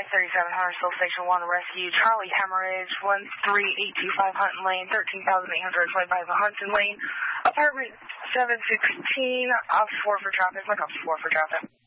I-37 Huntersville Station 1 Rescue, Charlie Hemorrhage, 13825 Hunton Lane, 13,825 Hunton Lane, apartment 716, off 4 for traffic, look up 4 for traffic.